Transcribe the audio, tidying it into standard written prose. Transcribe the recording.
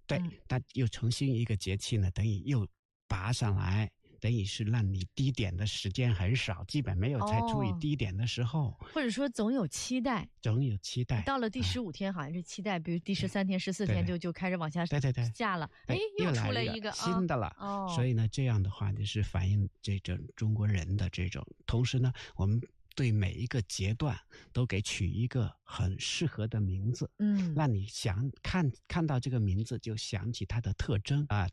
对，它又重新一个节气呢，等于又拔上来，等于是让你低点的时间很少，基本没有才处于低点的时候， 或者说总有期待， 总有期待。 到了第15天好像是期待，比如第13天、14天就开始往下下了，哎，又出来一个新的了。 哦， 所以呢，这样的话就是反映这种中国人的这种，同时呢，我们对每一个阶段都给取一个很适合的名字，让你看到这个名字就想起它的特征啊，